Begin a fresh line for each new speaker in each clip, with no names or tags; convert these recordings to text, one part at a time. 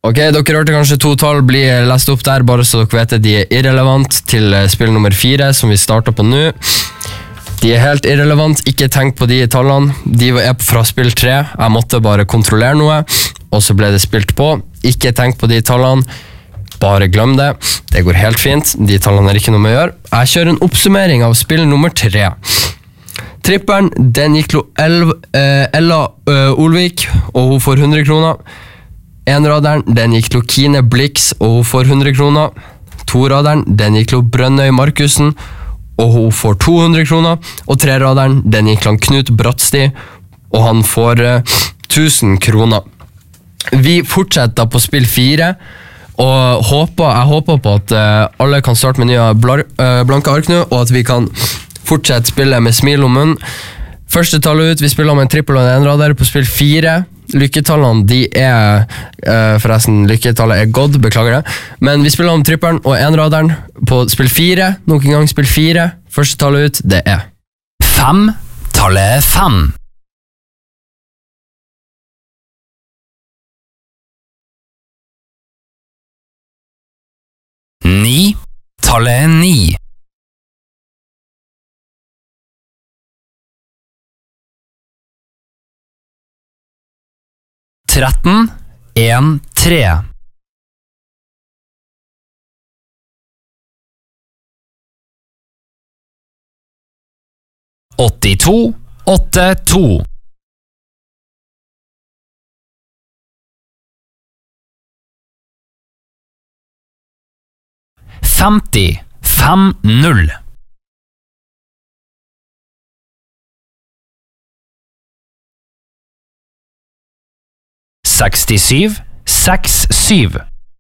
Ok, dere hørte kanskje 2 tall bli lest opp der, bare så dere vet at de er irrelevant til spill nummer 4, som vi starter på nå. De er helt irrelevant, ikke tenk på de tallene. De er fra spill 3, jeg måtte bare kontrollere noe, og så ble det spilt på. Ikke tenk på de tallene, bare glem det. Det går helt fint, de tallene er ikke noe med å gjøre. Jeg kjører en oppsummering av spill nummer 3. Tripperen, den gikk til Ella Olvik, og hun får 100 kroner. Enraderen, den gikk til Kine Blix, og hun får 100 kroner. Toraderen, den gikk til Brønnøy Markusen, og hun får 200 kroner. Og treraderen, den gikk til Knut Brattsti, og han får 1000 kroner. Vi fortsetter på spill 4, og jeg håper på at alle kan starte med nye blanke ark nå, og at vi kan fortsett spille med smil om munn. Første tallet ut, vi spiller med en trippel og en enrader på spill 4. Lykketallene, de er forresten, lykketallet er God, beklager det. Men vi spiller om trippelen og enraderen på spill 4. Noen gang spill 4. Første tallet ut, det er
5. Tallet 5. 9. Tallet 9. 13, 1, 3. 82, 8, 2. 50, 5, 0. 67, 6, 7.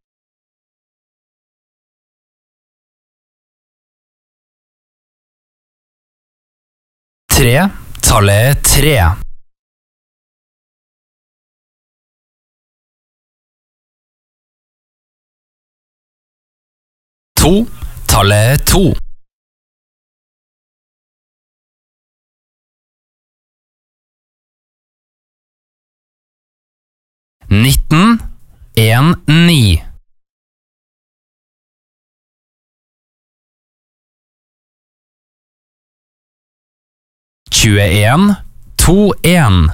3, tallet 3. 2, tallet 2. 19, 1, 9. 21, 2, 1.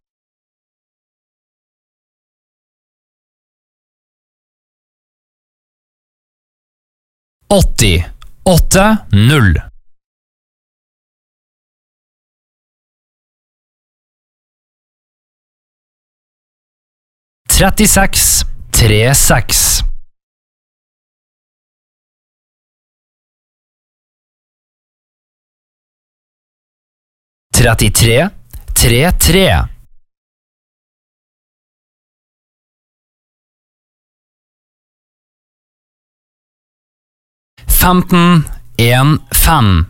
80, 8, 0. 36, 3, 6. 33, 3, 3. 15, 1, 5.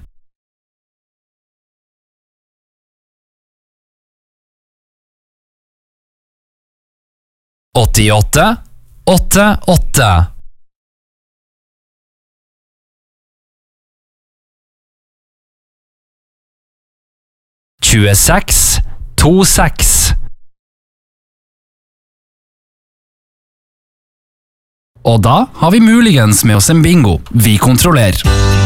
88, 8, 8. 26, 2, 6. Og da har vi muligens med oss en bingo. Vi kontrollerer.